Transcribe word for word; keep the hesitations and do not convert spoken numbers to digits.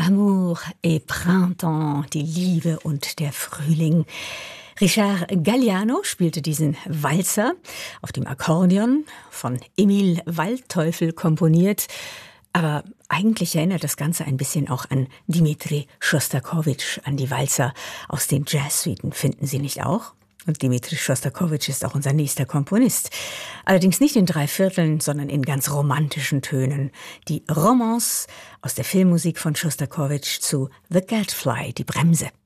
Amour et Printemps, die Liebe und der Frühling. Richard Galliano spielte diesen Walzer auf dem Akkordeon, von Emil Waldteufel komponiert. Aber eigentlich erinnert das Ganze ein bisschen auch an Dmitri Schostakowitsch, an die Walzer aus den Jazzsuiten. Finden Sie nicht auch? Und Dmitri Schostakowitsch ist auch unser nächster Komponist. Allerdings nicht in drei Vierteln, sondern in ganz romantischen Tönen. Die Romance aus der Filmmusik von Schostakowitsch zu The Gadfly, die Bremse.